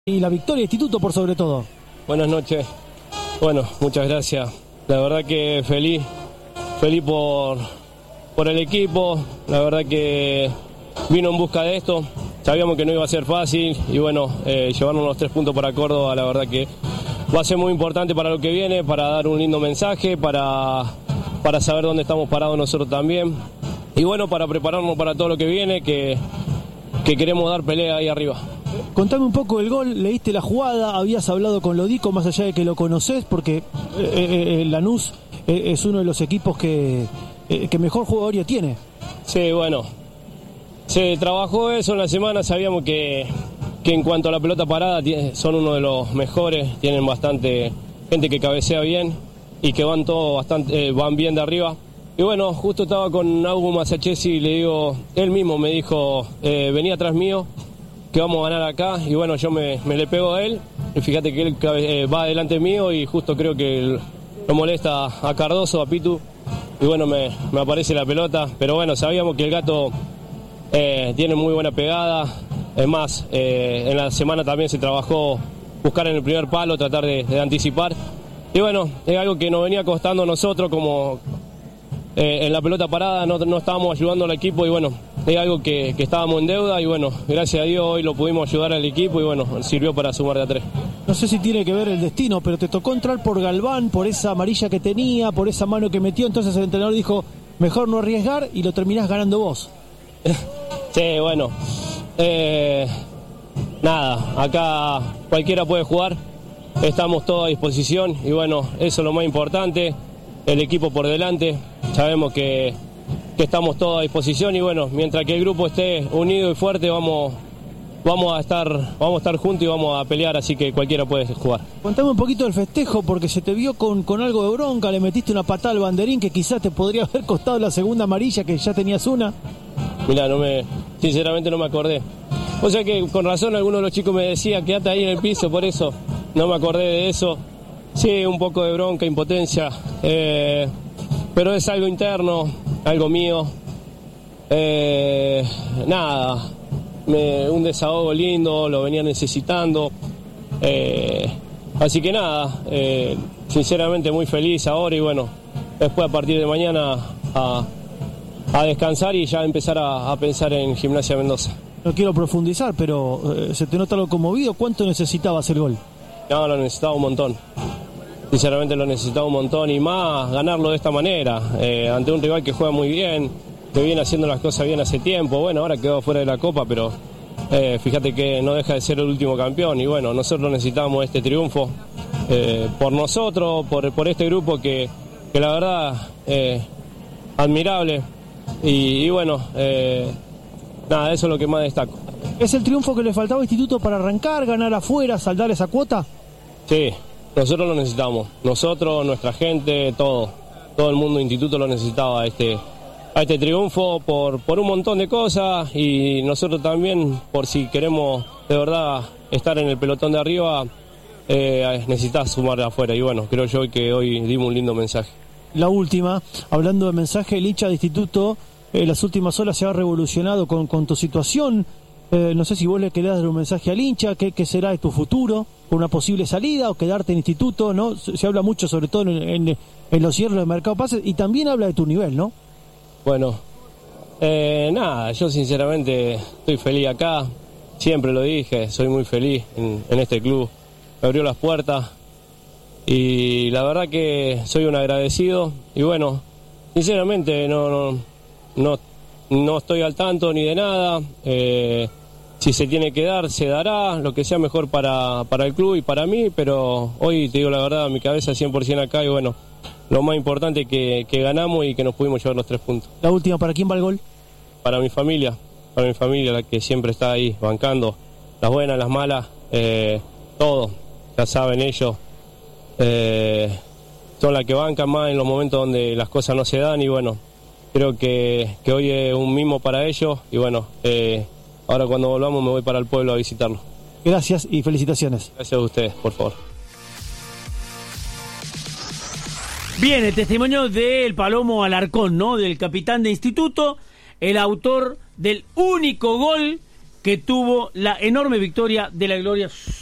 Y la victoria Instituto por sobre todo. Buenas noches. Bueno, muchas gracias. La verdad que feliz por el equipo. La verdad que vino en busca de esto. Sabíamos que no iba a ser fácil y bueno, llevarnos los 3 puntos para Córdoba, la verdad que va a ser muy importante para lo que viene, para dar un lindo mensaje, para saber dónde estamos parados nosotros también. Y bueno, para prepararnos para todo lo que viene, que queremos dar pelea ahí arriba. Contame un poco el gol, leíste la jugada, habías hablado con Lodico, más allá de que lo conocés, porque Lanús es uno de los equipos que mejor jugador tiene. Sí, bueno, se trabajó eso en la semana, sabíamos que en cuanto a la pelota parada son uno de los mejores, tienen bastante gente que cabecea bien y que van bien de arriba. Y bueno, justo estaba con Augu Masachesi y le digo, él mismo me dijo, venía atrás mío, que vamos a ganar acá, y bueno, yo me le pego a él, y fíjate que él va delante mío y justo creo que lo molesta a Cardoso, a Pitu, y bueno, me aparece la pelota, pero bueno, sabíamos que el gato tiene muy buena pegada, es más, en la semana también se trabajó buscar en el primer palo, tratar de anticipar, y bueno, es algo que nos venía costando a nosotros, como en la pelota parada no estábamos ayudando al equipo, y bueno, es algo que estábamos en deuda y bueno, gracias a Dios hoy lo pudimos ayudar al equipo y bueno, sirvió para sumar de a 3. No sé si tiene que ver el destino, pero te tocó entrar por Galván, por esa amarilla que tenía, por esa mano que metió, entonces el entrenador dijo, mejor no arriesgar y lo terminás ganando vos. Sí, bueno, nada, acá cualquiera puede jugar, estamos todos a disposición y bueno, eso es lo más importante, el equipo por delante, sabemos que estamos todos a disposición y bueno, mientras que el grupo esté unido y fuerte vamos a estar juntos y vamos a pelear, así que cualquiera puede jugar. Contame un poquito del festejo porque se te vio con algo de bronca, le metiste una patada al banderín que quizás te podría haber costado la segunda amarilla que ya tenías una. Mirá, sinceramente no me acordé. O sea que con razón algunos de los chicos me decían quédate ahí en el piso, por eso no me acordé de eso. Sí, un poco de bronca, impotencia, pero es algo interno, algo mío, nada, un desahogo lindo, lo venía necesitando, así que nada, sinceramente muy feliz ahora y bueno, después a partir de mañana a descansar y ya empezar a pensar en Gimnasia Mendoza. No quiero profundizar, pero se te nota algo conmovido, ¿cuánto necesitabas el gol? No, lo necesitaba un montón. Sinceramente lo necesitaba un montón y más ganarlo de esta manera, ante un rival que juega muy bien, que viene haciendo las cosas bien hace tiempo. Bueno, ahora quedó fuera de la Copa, pero fíjate que no deja de ser el último campeón y bueno, nosotros necesitamos este triunfo por nosotros, por este grupo que la verdad admirable y bueno, nada, eso es lo que más destaco. ¿Es el triunfo que le faltaba a Instituto para arrancar, ganar afuera, saldar esa cuota? Sí. Nosotros lo necesitamos, nosotros, nuestra gente, todo el mundo de Instituto lo necesitaba a este triunfo por un montón de cosas y nosotros también por si queremos de verdad estar en el pelotón de arriba, necesitas sumar de afuera y bueno, creo yo que hoy dimos un lindo mensaje. La última, hablando de mensaje, el hincha de Instituto, las últimas horas se ha revolucionado con tu situación. No sé si vos le querés dar un mensaje al hincha, ¿qué será de tu futuro? ¿Por una posible salida o quedarte en Instituto? ¿No? Se habla mucho, sobre todo en los cierres del mercado de pases, y también habla de tu nivel, ¿no? Bueno, nada, yo sinceramente estoy feliz acá, siempre lo dije, soy muy feliz en este club, me abrió las puertas y la verdad que soy un agradecido y bueno, sinceramente no estoy al tanto ni de nada. Si se tiene que dar, se dará, lo que sea mejor para el club y para mí, pero hoy te digo la verdad, mi cabeza 100% acá y bueno, lo más importante es que ganamos y que nos pudimos llevar los 3 puntos. La última, ¿para quién va el gol? Para mi familia, la que siempre está ahí bancando, las buenas, las malas, todo, ya saben ellos, son las que bancan más en los momentos donde las cosas no se dan y bueno, creo que hoy es un mimo para ellos y bueno, ahora cuando volvamos me voy para el pueblo a visitarlo. Gracias y felicitaciones. Gracias a ustedes, por favor. Bien, el testimonio del Palomo Alarcón, ¿no? Del capitán de Instituto, el autor del único gol que tuvo la enorme victoria de la Gloria